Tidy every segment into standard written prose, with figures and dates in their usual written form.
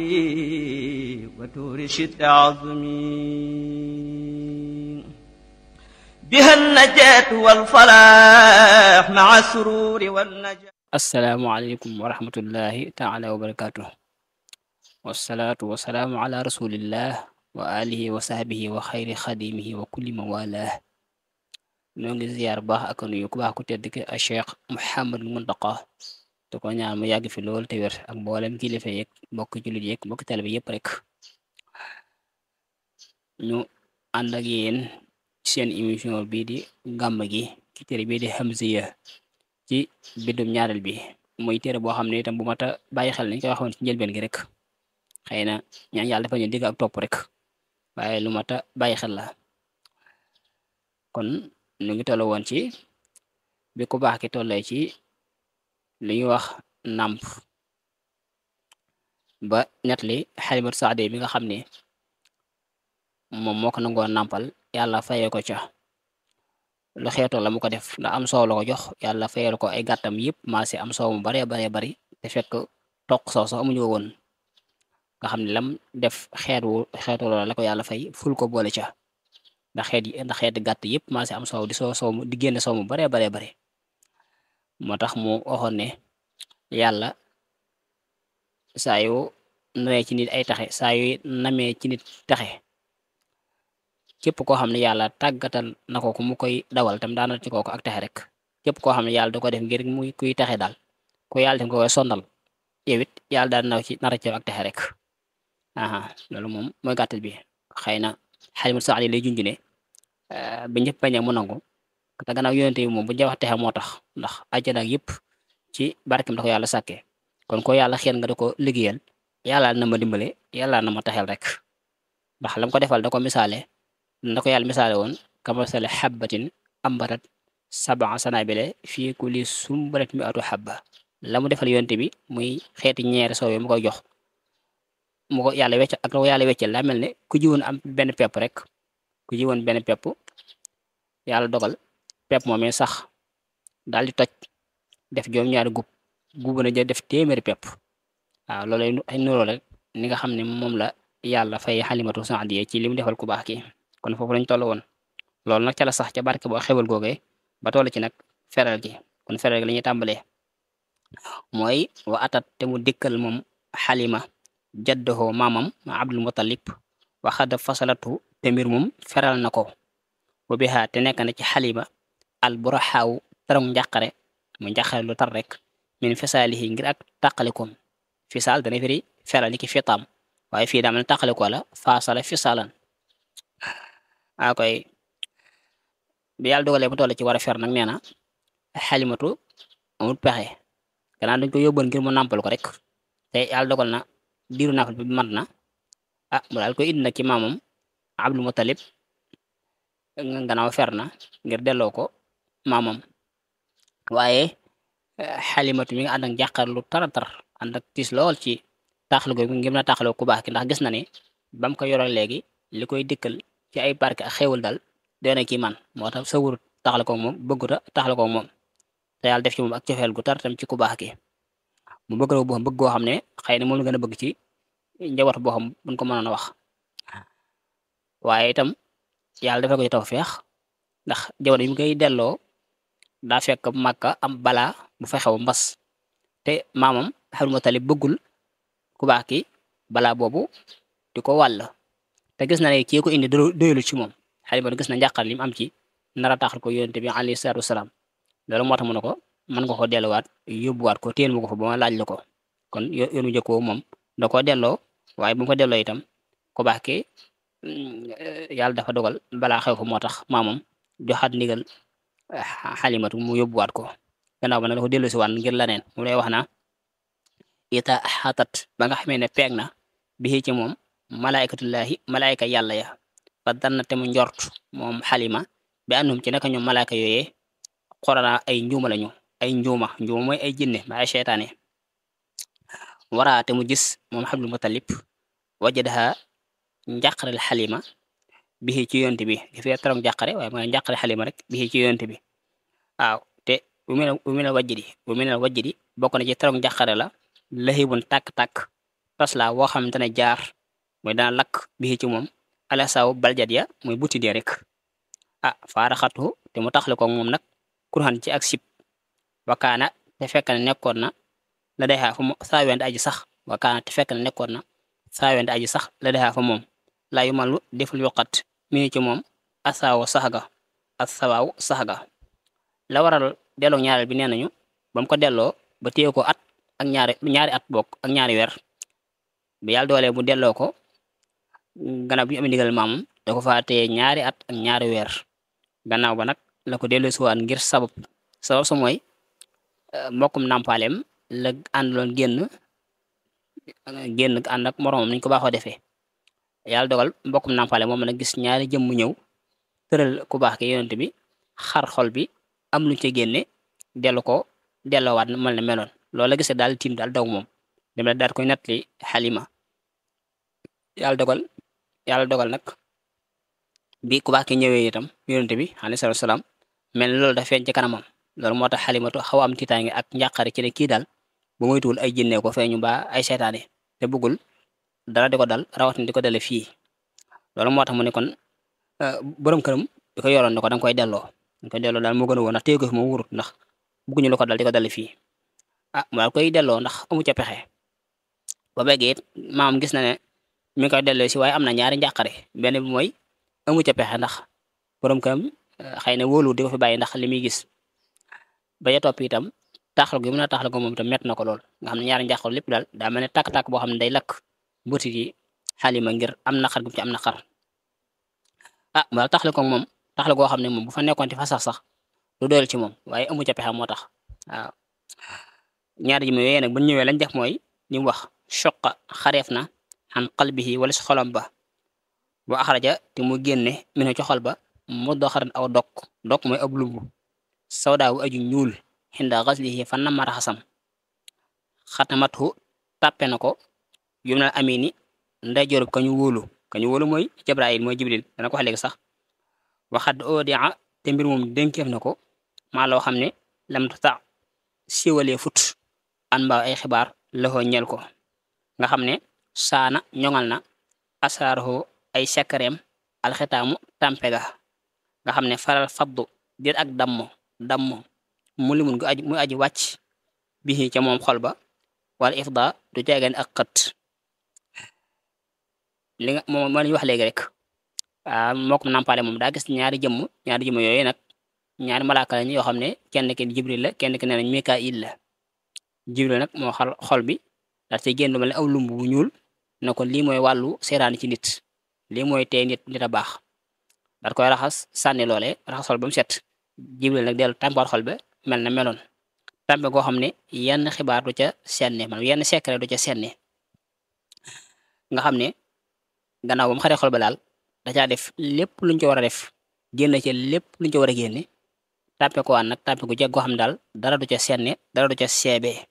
وتورش عظمي بها النجاة والفلاح مع السرور والنجاة. السلام عليكم ورحمة الله تعالى وبركاته، والصلاة والسلام على رسول الله وآله وصحبه وخير خديمه وكل موالاه. ñoo ngi ziar baax ak nuyu ku baax ku tedd ki a Cheikh Mouhamadou Mountakha te ko ñaan mu yàgg fi lool te wér ak mboolem kilifa yeeg mbokk jullit yeeg mbokk taalibe bi yëpp rek. ñu ànd ak yéen seen émission bii di gàmm gi ci téere bii di Hamziya ci bindum ñaareel bi, muy téere boo xam ne itam bu mat a bàyyi xel nañ koy waxoon ci njëlbeen gi rek. xëy na ñaan yàlla dafa ñu digg ak topp rek, waaye lu mat a bàyyi xel la. kon ñu ngi toll woon ci bi ku baax ki tollee ci li ñuy wax nàmp ba ñett li Xalimatu Saadiya bi nga xam ne moom moo ko nangoo nàmpal yàlla fayee ko ca lu xeetoo la mu ko def ndax am soow la ko jox yàlla fayal ko ay gàttam yëpp maase am soow mu baree bari te fekk toq soow sax amuñu ko woon, nga xam ne lam def xeetu loola la ko yàlla fay ful ko boole ca ndax xeeti gàtt yëpp maase am soow di génne soow mu baree bare moo tax mu waxoon ne yàlla saa yu naree ci nit ay taxe saa yu namee ci nit taxe képp koo xam ne yàlla tàggatal na ko mu koy dawal tam daana ci kooku ak taxe rek. képp koo xam ne yàlla da ko def ngir muy kuy taxe daal ko yàlla def nga koy sondal yow it yàlla daal nara ci ak taxe rek. loolu moom mooy gàttal bi. xëy na Xalimatu Saadiya lay junj ne ba ñëpp bañ a mu nangu te gannaaw yonente bi moom bu ñu wax texe moo tax ndax àjjana yëpp ci barkeem da ko yàlla sàkkee kon ko yàlla xeen nga da ko liggéeyal yàlla na ma dimbale yàlla na ma taxel rek. ndax lam ko defal da ko misaale na ko yàlla misaale woon kamasali xabbatin ambatat sab'a sanabila fii kulli sumbulatin mi'atu habba. la mu defal yonente bi muy xeeti ñeere soow mu koy jox mu ko yàlla wecc ak la ko yàlla weccel daa mel ne ku jiwoon am benn pepp rek ku jiwoon benn pepp yàlla dogal pepp moomee sax daal di toj def juróom-ñaari guub na ja def téeméeri pepp. waaw loolu ay nuroo rek ni nga xam ne moom la yàlla fay Xalimatu Saadiya ci li mu defal ku baax ki. kon foofu lañ toll woon loolu nag ca la sax ca barke boo xewal googee ba toll ci nag feral gi. kon feral gi la ñuy tàmbalee mooy wa atat te mu dikkal moom Xalima jaddohoo maamam Abdul Muttalib waxada fasalatu te mbir moom feral na ko bu bihaa te nekk na ci Xalima al buraxaaw tarong njàqare mu njàqare lu tar rek min fisaalihi ngir ak tàqalikoom. fisaal dana firi feral ni ki fitaam waaye fii daa mel ne tàqalikoo la faasala fisaalan. koy bi yàlla dogalee mu toll ci war a fer nag nee na Xalimatu amul pexe gannaaw dañ ko yóbboon ngir mu nàmpal ko rek te yàlla dogal na diiru nàmpal bi mat na mu daal koy indi nag ci maamam Abdul Muttalib gannaaw fer na ngir delloo ko maamam. waaye Xalimatu mi nga ànd ak njàqar lu taratar ànd ak tiis lool ci taaxal googu ngir na taaxaloo ku baax ki ndax gis na ne bam ko yoroon léegi li koy dikkal ci ay barke ak xéewal daal doona kii man moo tax sawur taxal ko moom bëgguta taxal ko moom te yàlla def ci moom ak cofeel gu tar tam ci ku baax ki mu bëgg la bëgg goo xam ne xëy na moom la gën a bëgg ci njaboot boo xam buñ ko mënoon a wax. waaye itam yàlla dafa ko ci tawfeex ndax jamono yi mu koy delloo daa fekk Màkka am balaa bu fa xew mbas te maamam Abdul Muttalib bëggul ku baax ki balaa boobu di ko wàll te gis na ne kii ko indi doylu ci moom. Xalimatu gis na njàqar li mu am ci nara taxal ko yonente bi alayhi salaatu wasalaam loolu moo tax mu ne ko mën nga ko delluwaat yóbbuwaat ko téel ma ko fa ba ma laaj la ko. kon yoonu jëkkoo moom da koo delloo waaye bu mu ko delloo itam ku baax ki yàlla dafa dogal balaa xew ko moo tax maamam joxaat ndigal Xalimatu mu yóbbuwaat ko gannaaw ba nag da ko dellu si waan ngir laneen mu lay wax na ita xatat ba nga xamee ne peeg na bi ci moom malaikatullahi malaayka yàlla ya fa danna te mu njort moom Xalima bi annum ci naka ñoom malaayka yooyee xorana ay njuuma lañu ay njuuma mooy ay jinne ma ay seytaane waraa te mu gis moom Abdul Muttalib wajadaha njàqarel Xalima bi ci yonte bi dafay taram njàqare waaye mooy njàqare Xalima rek bi ci yonte bi. waaw te bu mel ne wajjidi bokk na ci taram njàqare la lahibun tàkk-tàkk tasla woo xamante ne jaar mooy dana lakk bii ci moom ala saw baljat ya mooy buti dee rek faaraxatu te mu taxle ko moom nag kurxan ci ak sib wakaana te fekk ne nekkoon na la dexaa fa moom saawende aji sax wakaana te fekk ne nekkoon na saawende aji sax la dexaa fa moom laa yu malu deful yokkat minu ci moom asaaw sax ga asawaaw sax ga la waral delloo ñaareel bi nee nañu ba mu ko delloo ba téye ko at ak ñaari at bokk ak ñaari weer bi yàlla doolee mu delloo ko gannaaw bi ñu amee ndigal maamam da ko faa téye ñaari at ak ñaari weer gannaaw ba nag la ko delloo suwaat ngir sabab sa mooy mbokkum nàmpaaleem la àndaloon génn ànd ak moromam niñ ko baaxoo defee yàlla dogal mbokkum nàmpaaleem moom nag gis ñaari jëmm ñëw tëral ku baax ki yonent bi xar xol bi am lu ci génne delloowaat mel ne meloon loolu la gisee daal tiim daal daw moom dem la daal koy nettali Xalima yàlla dogal nag bi ku baax ki ñëwee itam yonent bi alayhi salaatu salaam mel ne loolu dafa feeñ ci kanamam loolu moo tax Xalimatu xaw a am tiitaange ak njàqare ci ne kii daal bu moytuwul ay jinne ko feeñu ba ay seytaane te bëggul dara di ko dal rawatina di ko dale fii loolu moo tax mu ne kon borom këram di ko yoroon ne ko danga koy delloo daal moo gën a woon ndax téye ko fi moom wurut ndax bëgguñu la ko dal di ko dale fii mu daal koy delloo ndax amu ca pexe ba béggee it maam gis na ne mi ngi koy delloo si waaye am na ñaari njàqare benn bi mooy amu ca pexe ndax borom këram xëy na wóolu di ko fi bàyyi ndax li muy gis ba ya topp itam taxal gi mën a taxal ko moom itam mett na ko lool nga xam ne ñaari njàqare lépp daal daa mel ne tàkk-tàkk boo xam ne day lakk butit yi Xalima ngir am naqar gu ci am naqar mu daal taxal ko moom taxal goo xam ne moom bu fa nekkoon ci fa sax lu doyal ci moom waaye amu ca pexe moo tax waaw ñaari ji yooyu nag bu ñëwee lañ def mooy li mu wax choqa xareef na xan qalbihi wala si xolam ba bu axraja te mu génne minu ci xol ba mu doxaran aw dok mooy ab lumbu sawdaa wu aju ñuul xinda xaslihi fa nama raxasam xatamatu tàppe na ko yum na amini nday jorub kañu wóolu mooy Jibril mooy Jibril dana ko wax léegi sax waxad odia te mbir moom dénkeef na ko maa loo xam ne lam ta siiwalee fut an mbaaw ay xibaar loxoo ñel ko nga xam ne saana ñoŋal na asraaroo ay sekkareem alxitaamu tampega nga xam ne faral faddu dir ak dammo mu limun muy aji wàcc bi ca moom xol ba wala ifda du jeegeen ak xët li nga moom moo lañu wax léegi rek moo ko nampaale moom daa gis ñaari jëmm yooyu nag ñaari malaaka lañu yoo xam ne kenn ki Jibril la kenn ki nee nañ Mikaayil la Jibril nag moo xal xol bi daal ci génn mel ne aw lumb bu ñuul ne ko lii mooy wàllu seeraani ci nit lii mooy tey nit a baax daal koy raxas sànni loole raxas xol ba mu set Jibril nag dellu tàmpaat xol ba mel na meloon tàmpe goo xam ne yenn xibaar du ca senne man yenn secret du ca senne nga xam ne gannaaw ba mu xaree xol ba daal da caa def lépp luñ ko war a def génn ci lépp luñ ko war a génne tàmpe ko waan nag tàmpe gu jeg goo xam ne daal dara du ca senne dara du ca seebee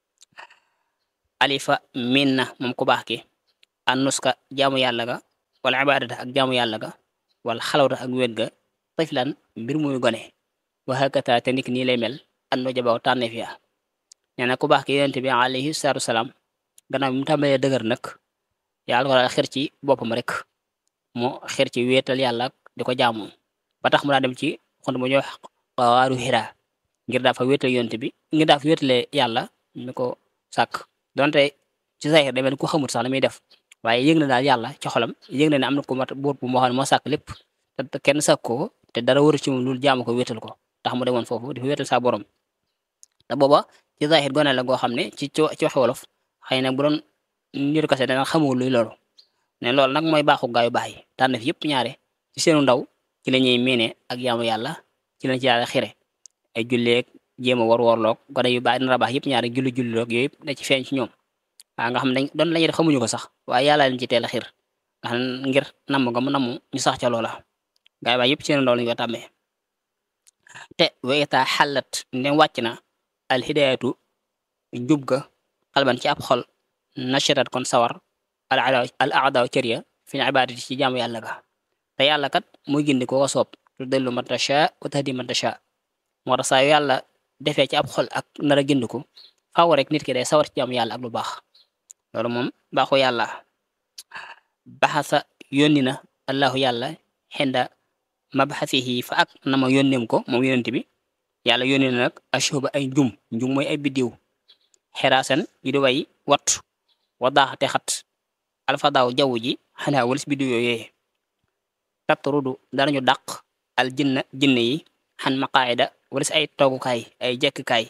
alifa min na moom ku baax ki annuska jaamu yàlla ga wala ibadata ak jaamu yàlla ga wala xalawta ak wet ga tiflan mbir muy gone waxakata te ndik nii lay mel anno jabaw tànneef ya nee na ku baax ki yonent bi alayhi salaatu salaam gannaaw bi mu tàmbalee dëgër nag yàlla ko daal xir ci boppam rek mu xir ci wéetal yàlla di ko jaamu ba tax mu daa dem ci xont mu ñëw waaru Hira ngir daa fa wéetal yonent bi ngir daa fa wéetale yàlla mi ko sàkk donte ci zahir demee ku xamut sax la muy def waaye yëg na daal yàlla ci xolam yëg na ne am na ko mat buur bu moo xam ne moo sàkk lépp te kenn sàkk ko te dara waru ci moom loolu jaamu ko wéetal ko tax mu demoon foofu di fa wéetal saa borom te booba ci zahir gone la goo xam ne ci waxi wolof xëy na bu doon niru kase dana xamul luy loolu ne loolu nag mooy baaxu gaa yu baax yi tànn fi yëpp ñaare ci seenu ndaw ci la ñuy miine ak jaamu yàlla ci lañ ci yàlla xire ay julleeg jéem a warloog gone yu baax dina baax yëpp ñaare julli loog yooyu yëpp da ci feeñ ci ñoom nga xam ne doon lañuy def xamuñu ko sax waaye yàlla leen ci teel a xir nga xam ngir namm nga mu namm ñu sax ca loola gaa yu baax yëpp seenu ndaw lañu ko tàmmee te wayta xalat ndem wàcc na alhidayatu njub ga xalban ci ab xol nashatat kon sawar al aadaaw cër ya fi ñu ibadati ci jaamu yàlla ga te yàlla kat muy gindi ko soob tu dellu man tasha wa tahdi man tasha moo tax saa yu yàlla defee ci ab xol ak nar a gind ko faaw rek nit ki day sawar ci jaamu yàlla ak lu baax loolu moom baaxu yàlla. baxasa yónni na allahu yàlla xenda mabxasihi fa ak na ma yónneem ko moom yonent bi yàlla yónni na nag ashuba ay njum mooy ay biddiw xeraasan yu di way wat wadaaxate xat alfadaaw jaww ji xanaa walis biddiw yooyee tatrudu danañu dàq al jinne yi xan maqaayida walis ay toogukaay ay jekkkaay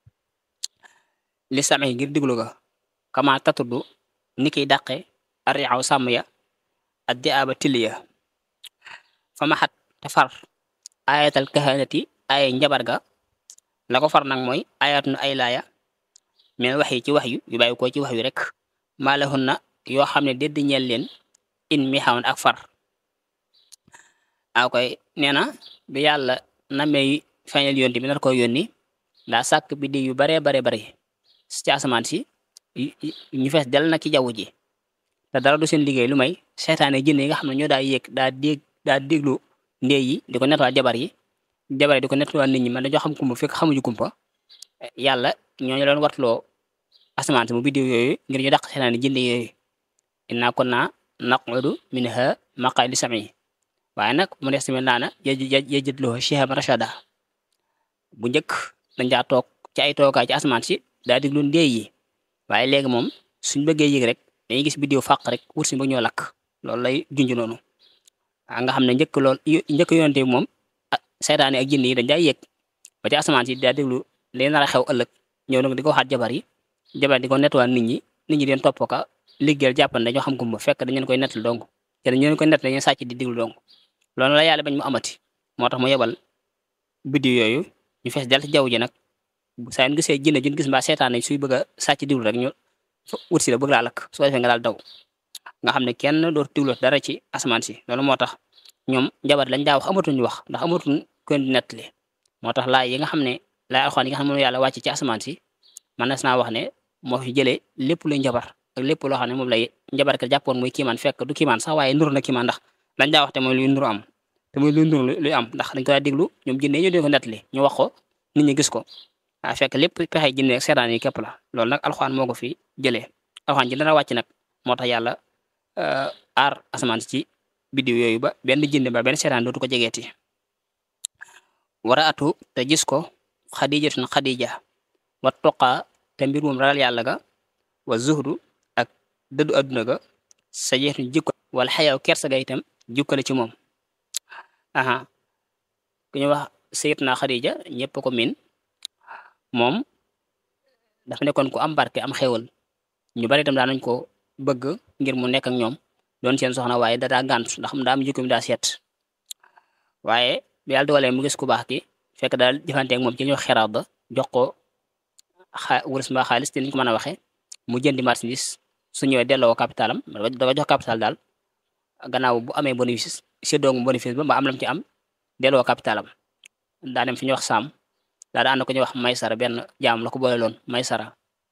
li same ngir diglu ga kama tatrudu ni kiy dàqe arriaw sàmm ya addi aba tiliya fa maxat te far ayatal kahanati ay njabar ga la ko far nag mooy ayat nu ay laaya mais wax yi ci wax yu bàyyi ko ci wax yu rek maalahun na yoo xam ne dédd ñeel leen in mi xawoon ak far koy nee na bi yàlla namee feeñal yonti bi nar ko yónni daa sàkk bi di yu bare ci asamaan si ñu fees del na ci jaww ji te dara du seen liggéey lu may seetaane jinne yi nga xam ne ñoo daa yéeg daa déglu ndey yi di ko nettoie jabar yi di ko nettoie nit ñi man dañoo xam kumpa fekk xamuñu kumpa yàlla ñooñu leen wartloo asamaan si mu biddiw yooyu ngir ñu dàq seetaane jinne yooyu inna kunna naqudu minha maqaa'ida sam'i waaye nag mu des tamit naana yajidluhu shihaban rashada bu njëkk dañ daa toog ci ay toogaay ci asamaan si daa déglu ndey yi waaye léegi moom suñ bëggee yëg rek dañuy gis biddiw fàq rek wut si ba ñoo lakk loolu lay junj noonu nga xam ne njëkk yonente bi moom seytaane ak jinne yi dañ daa yéeg ba ci asamaan si daa déglu li nar a xew ëllëg ñëw nag di ko waxaat jabar di ko nettoie nit ñi den topp ka liggéeyal jàppan dañoo xam gumba fekk dañu leen koy nettal dong te dañu leen koy nettal dañuy sàcc di déglu dong loolu la yàlla bañ mu amati moo tax mu yebal biddiw yooyu ñu fees del ci jaww ji nag saa yu gisee jinne juñ gis mbaa seytaane suy bëgg a sàcc déglu rek ñu wut si la bëgg laa lakk su ko defee nga daal daw nga xam ne kenn dootu déglu dara ci asamaan si loolu moo tax ñoom njabar lañ daa wax amatuñu wax ndax amatuñ ko di nettali moo tax laay yi nga xam ne laay alxuraan yi nga xam ne moom yàlla wàcc ci asamaan si man na naa wax ne moo fi jëlee lépp luy njabar ak lépp loo xam ne moom lay njabar ka jàppoon muy kiimaan fekk du kiimaan sax waaye nur na kiimaan ndax lañ daa wax te mooy luy nuru am te mooy luy nuru luy am ndax dañ ko daa déglu ñoom jinne ñu dee ko nettali ñu wax ko nit ñi gis ko waaye fekk lépp pexe jinne ak seetaan yi képp la loolu nag alxuraan moo ko fi jëlee alxuraan ji dana wàcc nag moo tax yàlla aar asamaan ci biddiw yooyu ba benn jinne ba benn seetaan dootu ko jegeeti wara atu te gis ko xadijatun xadija wa toqaa te mbir moom ragal yàlla ga wa zuhdu ak dëddu adduna ga sa jeextu jikko wala xayaw kersa ga itam jukkale ci moom ku ñu wax sayyidatuna xadija ñëpp ko min moom dafa nekkoon ku am barke am xewal ñu bari itam daanañ ko bëgg ngir mu nekk ak ñoom doon seen soxna waaye da daa gàntu ndax mu daa am jikko mi daa seet waaye bi yàlla dogalee mu gis ku baax ki fekk daal jëfanteeg moom ci ñu xeraat ba jox ko wurus mbaa xaalis te niñ ko mën a waxee mu jëndi marchandise su ñëwee delloo capitalam da ko jox capital daal gannaaw bu amee bénéfice séddoo mu bénéfice ba am lam ci am delloo capitalam daa dem fi ñuy wax saam daa ànd ko ñuy wax maysara benn jaam la ko boole loon maysara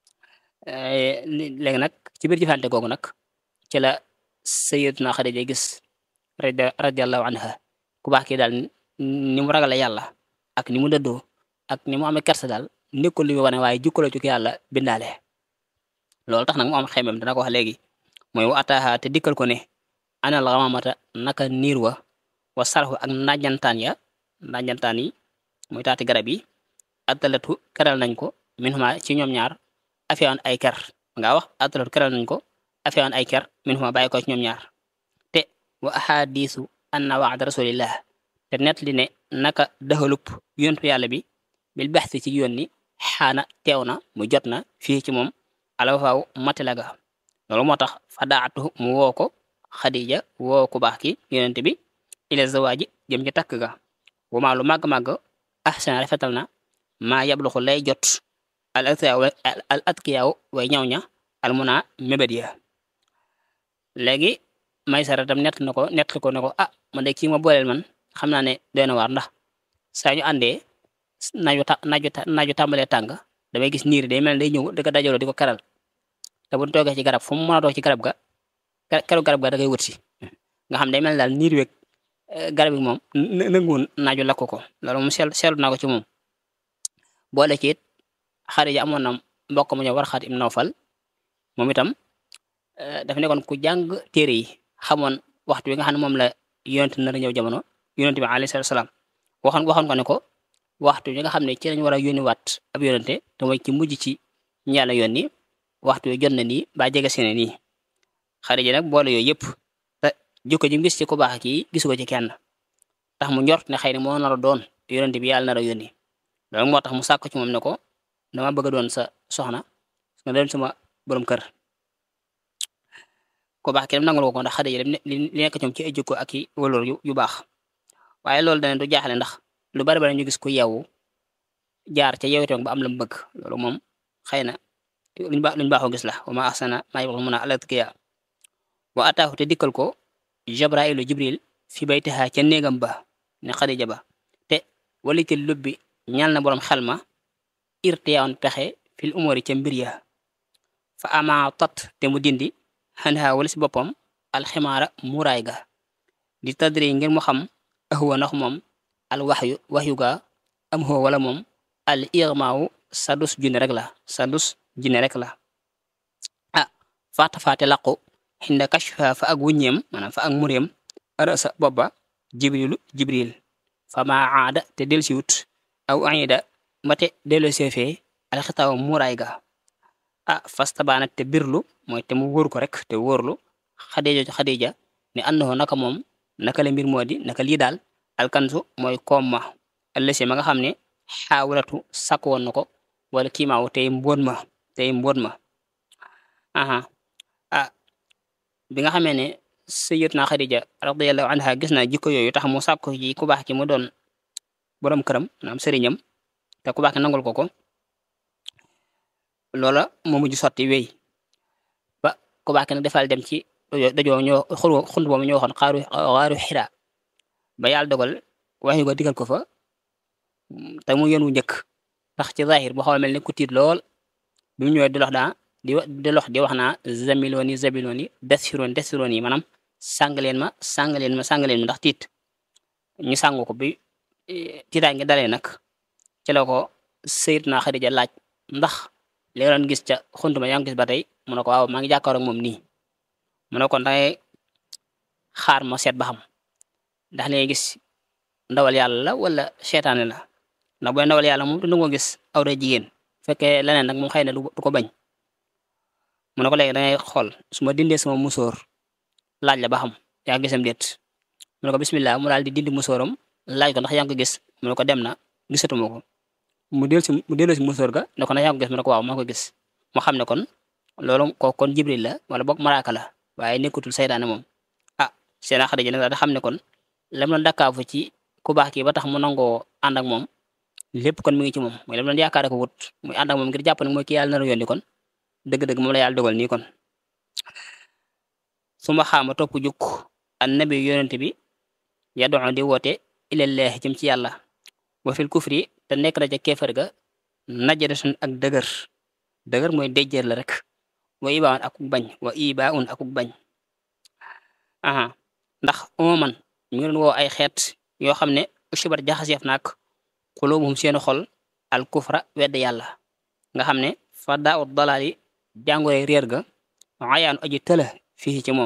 léegi nag ci biir jëfante googu nag ci la sayyidatuna Xadija gis radiyallahu anha ku baax kii daal ni mu ragale yàlla ak ni mu dëddoo ak ni mu amee kersa daal nekkul li mu wane waaye jukkaloo ci yàlla bindaale loolu tax nag mu am xemem dana ko wax léegi mooy wa ataaha te dikkal ko ne anal xamamata naka niir wa sarxu ak najantaan yi muy taati garab yi atalatu keral nañ ko minhuma ci ñoom ñaar afewoon ay ker nga wax atalatu keral nañ ko afewoon ay ker minhuma bàyyi ko ci ñoom ñaar te wa ahadisu anna wa'da rasulillah te net li ne naka dëxalub yontu yàlla bi bil baxsi ci yónni xaana teew na mu jot na fii ci moom ala faaw matila ga loolu moo tax fa daatu mu woo ko Xadija woo ko baax ki yonent bi ila zawaaji jëm ci takk ga wama lu màgg-màgg ahsan rafetal na maa yabluxu lay jot al atkiyaaw way ñaw ña al muna mébét ya léegi Maysara tam nett ko ne ko man de kii ma booleel man xam naa ne doy na waar ndax saa ñu àndee naaju tàmbalee tàng damay gis niir day mel day ñëw di ko dajaloo di ko keral te bu ñu toogee ci garab fu mu mën a toog ci garab ga keru garab ga da koy wët si nga xam day mel daal niir weeg garab yi moom nanguwoon naaju lakk ko loolu moom seetlu naa ko ci moom boole ci it Xadija amoon na mbokk mu ñëw Warxat ibn Nawfal moom itam dafa nekkoon ku jàng téere yi xamoon waxtu wi nga xam ne moom la yonent nar a ñëw jamono yonent bi alayhi salaam waxoon ko ne ko waxtu wi nga xam ne ci lañ war a yónni waat ab yonente te mooy ci mujj ci ñi Yàlla yónni waxtu wi jot na nii ba jege seen nii Xadija nag boole yooyu yëpp te jikko ji gis ci ku baax kii gisu ko ci kenn tax mu njort ne xëy na moo nar a doon yonente bi Yàlla nar a yónni loolu moo tax mu sàkk ci moom ne ko dama bëgg a doon sa soxna nga doon sama borom kër ku baax ki dem nangul ko ndax Xadija li nekk ci moom ci ay jikko ak i waloor yu baax waaye loolu dana du jaaxle ndax lu bari bari ñu gis ku yeewu jaar ca yeewitoon ba am la mu bëgg loolu moom xëy na luñ baaxoo gis la wa ma ahsana maa yabghi mun a alatkiya wa ataahu te dikkal ko Jibril fi baytiha ca néegam ba ne Xadija ba te walitil lubbi ñal na borom xel ma irtiyaawoon pexe fil umuri ca mbir ya fa ama tot te mu dindi xanaa wala si boppam alximaara muraay ga di tadri ngir mu xam ahwa ndax moom al waxyu ga am xoo wala moom al irmaawu sadus junne rek la ah faate laqu xinda kashfa fa ak wuññeem maanaam fa ak muréem arasa bobba jibril fa ma aada te del siwut aw aida mate delo seefee alxitaaw muraay ga ah fastabaana te birlu mooy te mu wóor ko rek te wóorlu Xadija ne annahu naka moom naka la mbir moo di naka lii daal alkansu mooy koom ma ëllësi ma nga xam ne xaawalatu sakk woon na ko wala kiimaaw tey mbóot ma aha ah bi nga xamee ne sayyidatuna Xadija radiyallahu anha gis naa jikko yooyu tax mu sàkk ci ku baax ki mu doon borom këram naam sëriñam te ku baax ki nangul ko loola moo mujj sotti wéy ba ku baax ki nag defal dem ci dajoo ñoo xund boobu ñoo waxoon xaaru Xira ba yàlla dogal waxyu ko digal ko fa te mu yoon wu njëkk tax ci zahir boo xaw a mel ne ku tiit lool bi mu ñëwee di wax naa zabilooni desiroon yi maanaam sàng leen ma ndax tiit ñu sàngu ko bi tiitaay ngi dalee nag ci la ko Sayyidatuna Xadija laaj ndax li nga doon gis ca xuntuma yaa ngi gis ba tey mu ne ko waaw maa ngi jàkkaaroo ak moom nii mu ne kon dangay xaar ma seet ba xam ndax li ngay gis ndawal yàlla la wala seetaane la ndax booy ndawal yàlla moom du nga gis awra jigéen fekkee leneen nag moom xëy na du ko bañ mu ne ko léegi dangay xool su ma dindee sama musóor laaj la ba xam yaa ngi gisam déet mu ne ko bismillah mu daal di dindi musóoram laaj ko ndax yaa ngi ko gis mu ne ko dem na gisatuma ko mu delloo si musóor ga ne ko ndax yaa ngi ko gis mu ne ko waaw maa ko gis mu xam ne kon loolu kon Jibril la wala boog malaaka la waaye nekkutul saytaane moom ah seen Xadija nag da xam ne kon lam doon dakkaafu ci ku baax kii ba tax mu nangoo ànd ak moom lépp kon mi ngi ci moom mooy lam doon yaakaar ko wut muy ànd ak moom ngir jàpp ne mooy ki yàlla nar a yónni kon dëgg-dëgg moom la yàlla dogal nii kon su ma xaama topp jukk annabi yonent bi yad'u di woote ilallahi jëm ci yàlla wa fil kufri te nekk na ca keefar ga najdatun ak dëgër mooy déjjeer la rek wa ibaun akuk bañ aha ndax man mi ngi doon woo ay xeet yoo xam ne usibat jaxaseef naak xulubuhum seeni xol al kufra wedd yàlla nga xam ne fa daawut dalaali jàngoroy réer ga ayaanu aji tëla fii ci moom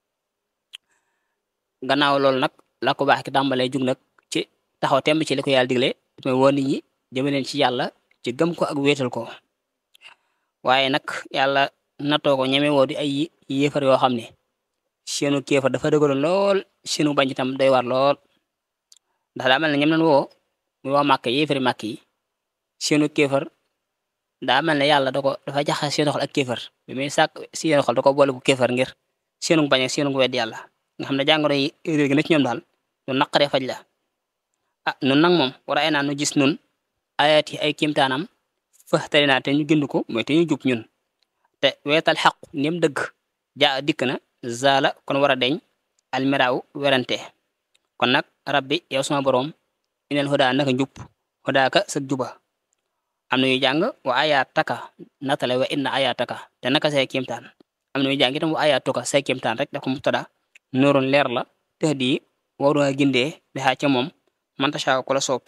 gannaaw loolu nag la ko baax ki tàmbalee jug nag ci taxaw temb ci li ko yàlla digle mooy woo nit ñi jëme leen ci yàlla ci gëm ko ak wéetal ko waaye nag yàlla natoo ko ñeme woo di ay yéefar yoo xam ne seenu kéefar dafa dëgëroon lool seenu bañ itam doy war lool ndax daa mel ne ñem leen woo muy waa màkk yéefari màkk yi seenu kéefar daa mel ne yàlla dafa jaxase seenu xol ak kéefar bi muy sàkk seenu xol da ko boole bu kéefar ngir seenu bañ ak seenu wedd yàlla nga xam ne jàngoro yi réer gi na ci ñoom daal lu naqaree faj la ah nun nag moom war ay naa nu gis nun ayat yi ay kiimtaanam faxtari naa te ñu gind ko mooy te ñu jub ñun te weetal xaq nem dëgg jaa dikk na zaala kon war a deñ almiraaw werante kon nag rabbi yow sama boroom inel hudaa naka njub hudaaka sa juba am na ñuy jàng wa ayaataka natale wa inna ayaataka te naka say kiimtaan am na ñuy jàng itam wa ayaatuka say kiimtaan rek daf ko mubtada nuurun leer la tëx di waru nga gindee bi xaa ca moom mantasha ko la sopp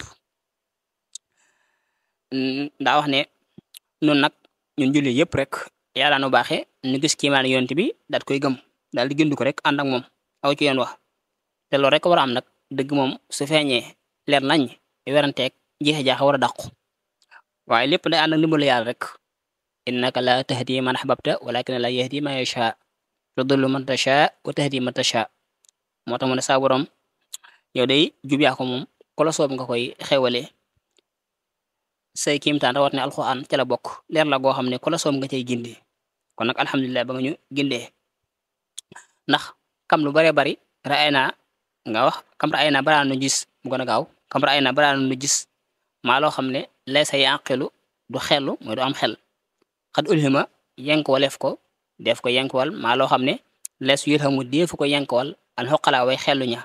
ndaa wax ne nun nag ñun julli yëpp rek yàlla nu baaxe ñu gis kiimaan yonent bi daal koy gëm daal di gëndu ko rek ànd ak moom aw ci yoon wax te loolu rek war a am nag dëgg moom su feeñee leer nañ weranteeg jeexe jaaxa war a dàqu waaye lépp day ànd ak ndimbalu yàlla rek innaka la tahdi man ahbabta walakin la yahdi man yasha tudillu man tasha wa tahdi man tasha moo tax mu ne saa borom yow day jub yaa ko moom ku la soob nga koy xewale say kiimtaan rawat ne alxuraan ca la bokk leer la goo xam ne ku la soob nga cay gindi kon nag alhamdulilah ba nga ñu gindee ndax kam lu baree bari raay naa nga wax kam raay naa balaa nu gis mu gën a gaaw kam raay naa balaa nu gis maa loo xam ne lay sa yanqilu du xellu mooy du am xel xat ulhima yenk waleef ko def ko yenkwal maa loo xam ne lees yulhamu deefu ko yenkwal al xoqalaa way xellu ña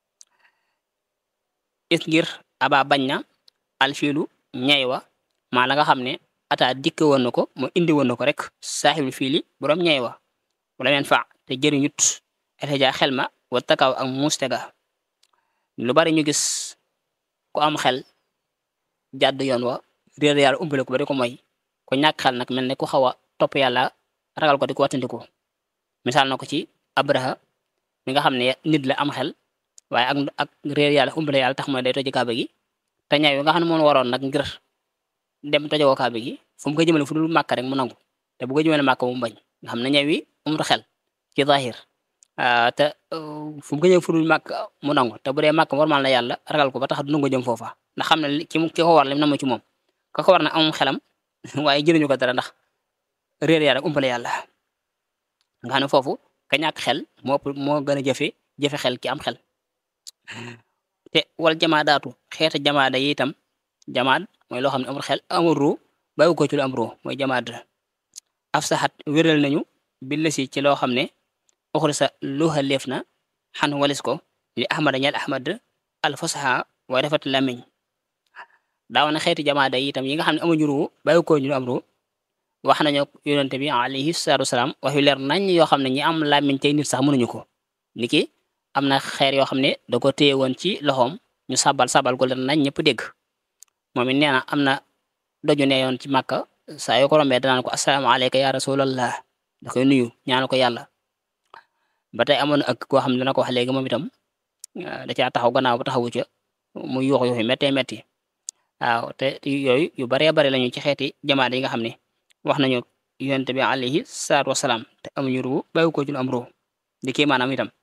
it ngir aba bañ na alfiilu ñay wa maa la nga xam ne ata dikke woon na ko mu indi woon na ko rek saaxibul fiili boroom ñay wa wala leen fa te jëriñut alxija xel ma wa takaaw ak muustega lu bari ñu gis ku am xel jàdd yoon wa réer yàlla umbale ko bari ko mooy ko ñàkk xel nag mel ne ku xaw a topp yàlla ragal ko di ko wattandiku misaal na ko ci abraha mi nga xam ne nit la am xel waaye ak réer yàlla umbale yàlla tax mooy day toji kaaba gi te ñaaw yi nga xam ne moom waroon nag ngir dem tojoo kaaba gi fu mu ko jëmale fu dul màkk rek mu nangu te bu ko jëmale màkk mu bañ nga xam ne ñaaw yi amul xel ci zahir te fu mu ko ñëw fu dul màkk mu nangu te bu dee màkk normal na yàlla ragal ko ba tax du nangu jëm foofa ndax xam ne ki ko war lim na ma ci moom ka ko war na amum xelam waaye jëriñu ko dara ndax réer yàlla umpale yàlla nga xam ne foofu ka ñàkk xel moo gën a jafe xel ki am xel te wal jamaadaatu xeeta jamaada yi itam jamaad mooy loo xam ne amul xel amul ruu bàyyi ko ci lu am ruu mooy jamaad af saxat wéral nañu bi la si ci loo xam ne uxri sa luuxa leef na xan walis ko li ahmada ñal ahmad al fasaha waaye rafet lamiñ daaw na xeeti jamaada yi itam yi nga xam ne amuñu ruu bàyyi ko ñu lu am ruu wax nañu yonente bi alayhi salaatu wasalaam wax yu leer nañ yoo xam ne ñi am lamiñ tey nit sax mënuñu ko niki am na xeer yoo xam ne da ko téye woon ci loxoom ñu sabal ko leer nañ ñëpp dégg moom it nee na am na doju ne yoon ci màkka saa yoo ko rombee danaan ko asalaamaaleyka ya rasulallah da koy nuyu ñaanu ko yàlla ba tey amoon ak koo xam ne dana ko wax léegi moom itam da caa taxaw gannaaw ba taxawu ca muy yuuxu méttee métti waaw te yooyu yu baree bari lañu ci xeeti jamaat yi nga xam ne wax nañu yonent bi alayhi salaatu wasalaam te amuñu ruu bàyyi ko ci lu am ruu di kii maanaam itam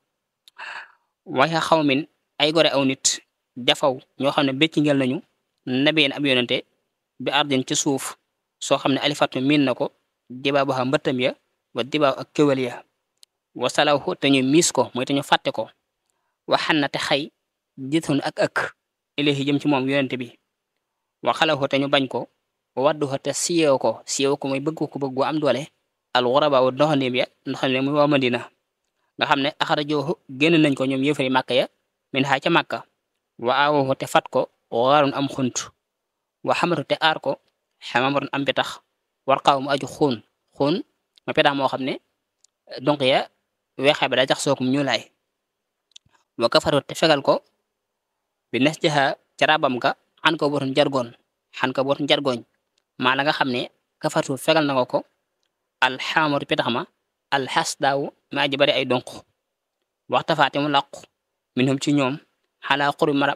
waaye xaw min ay gore aw nit jafaw ñoo xam ne becc ngel nañu nabeen ab yonente bi ardin ci suuf soo xam ne alifatu miin na ko dibaa bu xam mbëttam ya wa dibaa ak kéwal ya wasalawhu te ñu miis ko mooy te ñu fàtte ko waxan na te xay jitun ak ilahi jëm ci moom yonente bi wa xalawhu te ñu bañ ko wadduhu te siyew ko mooy bëgg ko bëgg gu am doole al ghuraba wa doxandéem ya ndoxam muy waa Madina nga xam ne axarajoohu génn nañ ko ñoom yëfari màkka ya min xaa ca màkka wa aawoohu te fat ko waarun am xunt wa xamatu te aar ko xamamarun am petax war xaaw mu aju xuun ma petax moo xam ne donc ya weexee ba daa jax sookum ñuulaay wa kafaru te fegal ko bi nes jaxa ca rabam ga xan ko bootun jargoñ maa la nga xam ne kafartu fegal na ko alxamaru petax ma alxas daaw ma aji bari ay donq waxta faate mu làqu minhum ci ñoom xalaa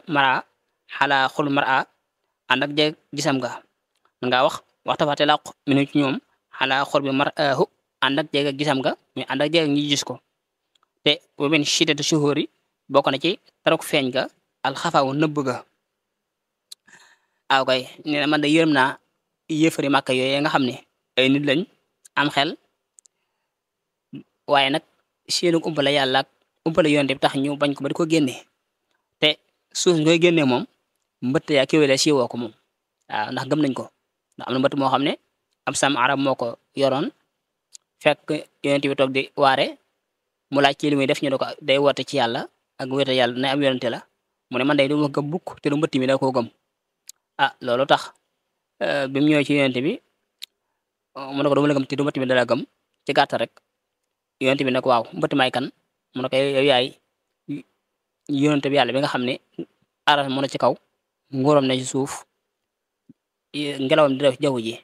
xul mara ànd ak jeeg gisam ga man ngaa wax waxta faate làqu minhum ci ñoom xalaa xur bi maraahu ànd ak jeeg ak gisam ga mais ànd ak jeeg ñi gis ko te bu benn shiddatu shuhuri bokk na ci tarok feeñ ga alxafaawu nëbb ga aw kay nee na man da yërëm naa yëfari màkka yooyu nga xam ne ay nit lañ am xel waaye nag seenu umpale yàlla ak umpale yonte bi tax ñu bañ ko ba di ko génnee te suuf si koy génnee moom mbëtt yaa kéwélee siiwoo ko moom waaw ndax gëm nañ ko ndax am na mbëtt moo xam ne am sam arab moo ko yoroon fekk yonte bi toog di waare mu laaj ci li muy def ñu ne ko day woote ci yàlla ak wéete yàlla ne am yonente la mu ne man day du ma gëm bukk te du mbëtt mi da koo gëm loolu tax bi mu ñëwee ci yonente bi mu ne ko duma la gëm te du mbëtt mi dala gëm ci gàttal rek yonent bi nag waaw mbëtt may kan mu ne ko yow yaay yonent bi yàlla bi nga xam ne aras mu ne ci kaw nguuram ne ci suuf ngelawam di def jaww ji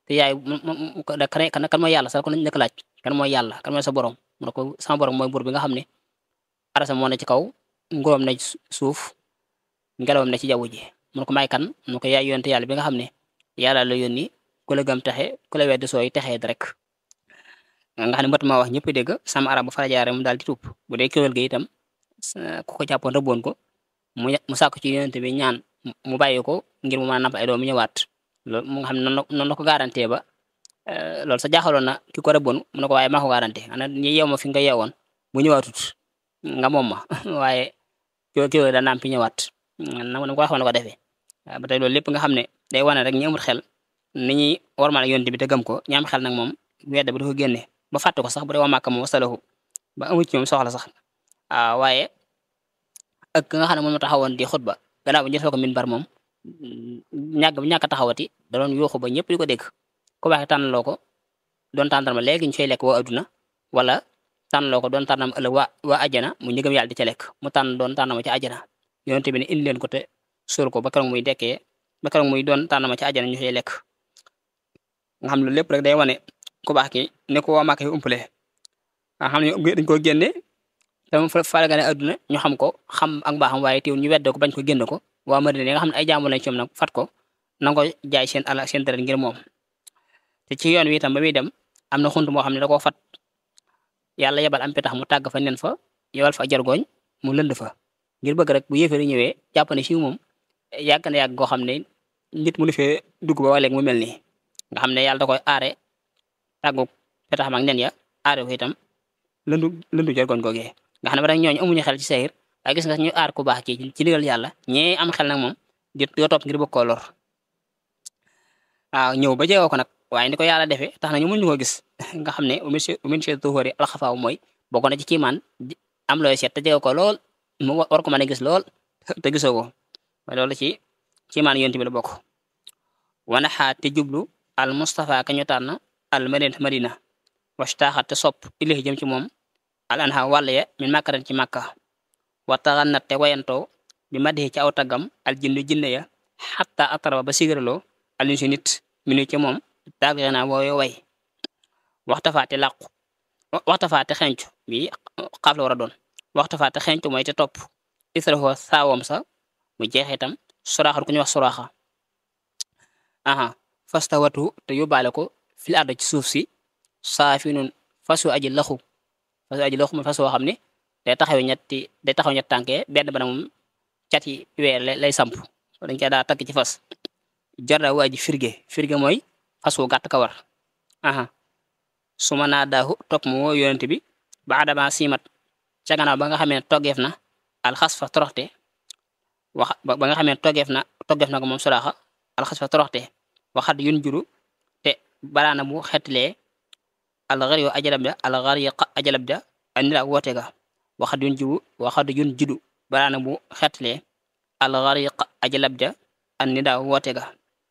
te yaay kan mooy yàlla sax ko nañ nekk laaj kan mooy yàlla kan mooy sa borom mu ne ko sama borom mooy buur bi nga xam ne arasa moo ne ci kaw nguuram ne ci suuf ngelawam ne ci jaww ji mu ne ko may kan mu ne ko yaay yonte yàlla bi nga xam ne yàlla la yónni ku la gëm texe ku la weddi sooy texee rek nga xam ne mat ma wax ñëpp dégg sama arab bu fara jaare mu daal di tuub bu dee kéwél ga itam ku ko jàppoon rëbboon ko mu sàkku ci yonente bi ñaan mu bàyyi ko ngir mu mën a namp ay doom mu ñëwaat loolu mu nga xam ne noonu la ko garanté ba loolu sa jaaxaloon na ki ko rëbboon mu ne ko waaye maa ko garanté ana ñi yeew ma fi nga yeewoon bu ñëwaatut nga moom ma waaye kéwél da nampi ñëwaat na ko waxoon la ko defee ba tey loolu lépp nga xam ne day wane rek ñu amul xel ni ñuy warmal yonente bi te gëm ko ñi am xel nag moom wedde ba da ko génne ba fàtte ko sax bu dee waa Màkka moom wasalahu ba amu ci ñoom soxla sax waaye ak nga xam ne moom ma taxawoon di xutba gannaaw ba ñu defee ko minbar moom ñàkk a taxawati da doon yuuxu ba ñëpp di ko dégg ku baax tànnaloo ko doon tànnal ma léegi ñu fay lekk waa adduna wala tànnaloo ko doon tànnam ëllëg waa ajjana mu ñëgëm yàlla di ca lekk mu doon tànnama ci ajjana yonente bi ne indi leen ko te suul ko ba keroog muy dekkee ba keroog muy doon tànnama ci ajjana ñu fay lekk nga xam ne lépp rek day wane ku baax ki ne ko waa Màkka yi umpale nga xam ne dañ ko génne te mu fara gane adduna ñu xam ko xam ak baaxam waaye teewul ñu wedde ko bañ ko génn ko waa Madina yi nga xam ne ay jaamu lañ ci ñoom nag fat ko nanga ko jaay seen ala seen deret ngir moom te ci yoon wi itam ba muy dem am na xunt moo xam ne da koo fat yàlla yebal am petax mu tàgg fa nen fa yebal fa jargooñ mu lënd fa ngir bëgg rek bu yéefari ñëwee jàpp ne si moom yàgg na yàgg goo xam ne nit mu nu fee dugg ba léegi mu mel nii nga xam ne yàlla da koy aare tàggu petax mag nen ya aare ko itam lëndu jargooñ googee nga xam ne ba rek ñooñu amuñu xel ci sayir waaye gis nga ñu aar ku baax ci digal yàlla ñee am xel nag moom di topp ngir bëgg koo lor waaw ñëw ba jeegoo ko nag waaye ni ko yàlla defee tax na ñu mën ñu ko gis nga xam ne umin se tuxóori alxafaaw mooy bokk na ci kiimaan am looy seet te jege ko lool mu war ko mën a gis lool te gisoo ko waaye loolu ci kiimaan yonent bi la bokk wana xaat te jublu al Mustafa ka ñu tànn al madina wastaaxat te sopp ilahi jëm ci moom al anha wàll ya min màkkaran ci màkka waxtaxannat te wayantoo bi madixi ci aw taggam al jinne ya xatta ataraba ba sigaraloo alin si nit minu ci moom taag naa wooyo way waxtafaate làqu waxtafaate xencu bi xaaf la war a doon waxtafaate xencu mooy te topp israfoo saawam sa mu jeex itam soraaxat ku ñu wax soraaxa fastawatu te yóbbaale ko fil arda ci suuf si saafinun fasu aji laxu mooy fas woo xam ne day taxaw ñetti tànkee benn ba moom cat yi weer lay samp dañ koy daa takk ci fas jarda waa ji firge mooy fas wu gàtt kawar su ma naa daahu topp mu woo yonent bi ba adama siimat ca gannaaw ba nga xamee ne toggeef na alxas fa toroxte ba nga xamee ne toggeef na ko moom soraaxa alxas fa toroxte waxat yun juru te baraana bu xetlee alxar yo ajalab ja andi la woote ga waxat yun judu baraana bu xetlee alxar yo ajalab ja andi la woote ga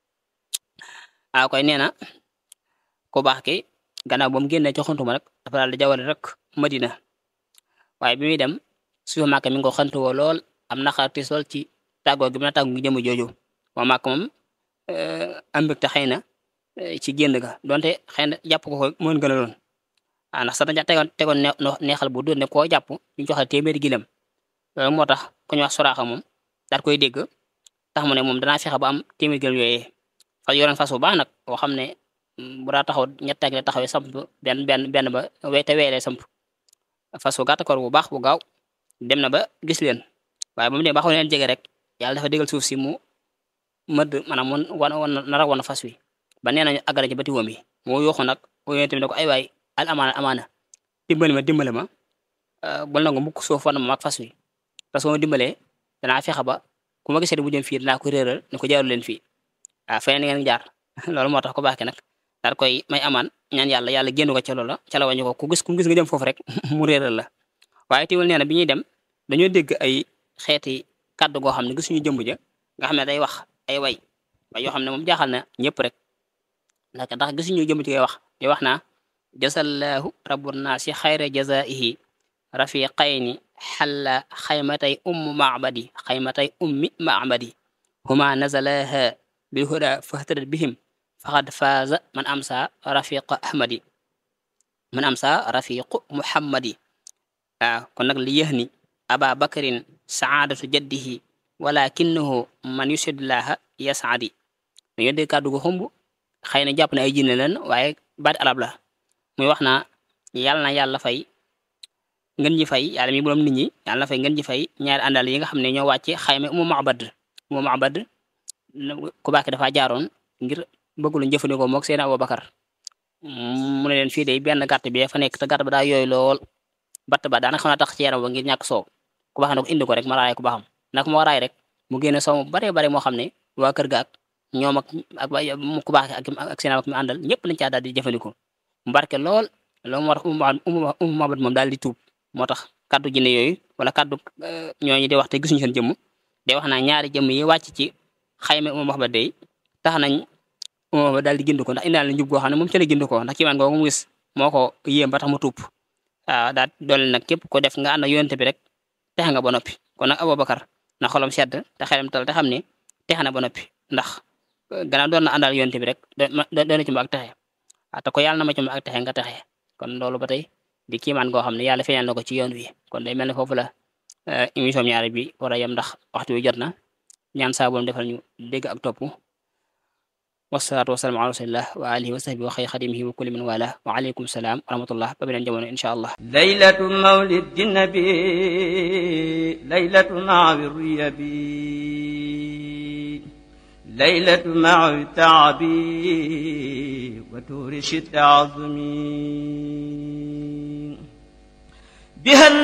koy nee na ku baax ki gannaaw ba mu génnee ci xuntuma rek dafa daal di jawale rek Madina waaye bi muy dem suufu Màkka mi ngi ko xantuwoo lool am naqar tiis lool ci tàggoo gi mën a tàggu ngi jëm jooju waa Màkka moom am mbégte xëy na ci génn ga donte xëy na jàpp ko mën gën a doon ndax sax dañu tegoon neexal bu doon ne koo jàpp ñu jox la téeméeri gilem loolu moo tax ku ñu wax soraaxa moom daal koy dégg tax mu ne moom danaa fexe ba am téeméeri gilem yooyee fa yoroon fas bu baax nag boo xam ne bu daa taxaw ñett ak la taxawee samp benn ba te weelee samp fas bu gàtt koor bu baax bu gaaw dem na ba gis leen waaye ba mu dem ba xaw leen jege rek yàlla dafa déggal suuf si mu mëdd maanaam nar a wan fas wi ba nee nañu àggale ci bati woom yi moo yooxu nag yooyu tamit ne ko ay waay al amaana dimbale ma bul nangu mukk suuf wan ma mag fas wi te soo ma dimbalee danaa fexe ba ku ma gisee bu jëm fii dinaa ko réeral ne ko jaaru leen fii feneen ngeen jaar loolu moo tax ko baax ki nag daal koy may amaan ñaan yàlla génn ko ca loola ca la wañu ko ku gis nga jëm foofu rek mu réeral la waaye teewul nee na bi ñuy dem dañoo dégg ay xeeti kàddu goo xam ne gisuñu jëmb ja nga xam ne day wax ay way yoo xam ne moom jaaxal na ñëpp rek ndax gisuñu jëmb ci koy wax di wax naa jasallahu rabbun naasi xayra jazaihi rafiqayni xalla xaymatay ummi macbadi huma nazalaha bilhuda fahtadat bihim faqad faaza man amsa rafiqa ahmadi man amsa rafiqu muhammadi waaw kon nag li yëx ni aba bakarin saadatu jaddihi walakinahu man yusidullaha yasaadi dañoo dégg kàddu gu xumb xëy na jàpp na ay jinne leen waaye baati arab la muy wax naa yàlla na yàlla fay ngeen ji fay yàlla mi borom nit ñi yàlla na fay ngeen ji fay ñaari àndal yi nga xam ne ñoo wàcce xayma umu ma'bad ku baax dafa jaaroon ngir bëgg lu jëfandikoo moog seen Abubakar mu ne leen fii de benn gàtt bi fa nekk te gàtt ba daa yooyu lool batt ba daanaka xam naa tax ci yaram ba ngir ñàkk soow ku baax ne ko indi ko rek ma raay ku baaxam nag moo raay rek mu génne soow mu bare moo xam ne waa kër ga ak ñoom ak ku baax ak seen ak mi àndal ñëpp lañ caa daal di jëfandikoo mu barke lool loolu moo tax Umu Ma'bad moom daal di tuub moo tax kaddu jinne yooyu wala kaddu ñooñu di wax te gisuñu seen jëmm day wax naa ñaari jëmm yi wàcc ci xayma Umu Ma'bad day tax nañ Umu Ma'bad daal di gind ko ndax indaal na njub goo xam ne moom ca la gind ko ndax ci man googu mu gis moo ko yéem ba tax mu tuub waaw daal doole nag képp ko def nga ànd ak yonent bi rek texe nga ba noppi kon nag Abubakar na xolam sedd te xelam tal te xam ne texe na ba noppi ndax gannaaw doon na àndal yonent bi rek doon na ci mu ak texe waaw te ko yàlla na ma ci mu ak texe nga texe kon loolu ba tey di kiimaan goo xam ne yàlla feeñal na ko ci yoon wi kon day mel ne foofu la émission ñaari bi war a yem ndax waxtu wi jot na ñaan saa boom defal ñu dégg ak topp wasalaatu wasalaamu ala rasulillah wa alihi wa sahbihi wa xayri xadimihi wa kulli man wala wa aleykum salaam wa rahmatullah ba beneen jamono insha allah laylatu mawlid jinnabi laylatu maawi riyabi laylatu maawi taabi wa tuuri shitta azmi